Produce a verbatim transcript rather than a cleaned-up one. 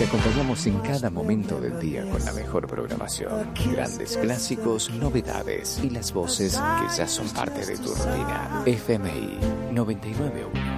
Te acompañamos en cada momento del día con la mejor programación, grandes clásicos, novedades y las voces que ya son parte de tu rutina. F M I noventa y nueve punto uno.